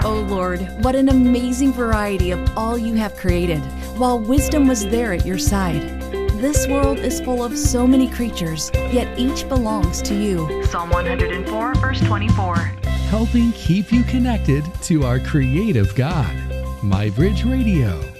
Oh Lord, what an amazing variety of all you have created, while wisdom was there at your side. This world is full of so many creatures, yet each belongs to you. Psalm 104, verse 24. Helping keep you connected to our creative God. MyBridge Radio.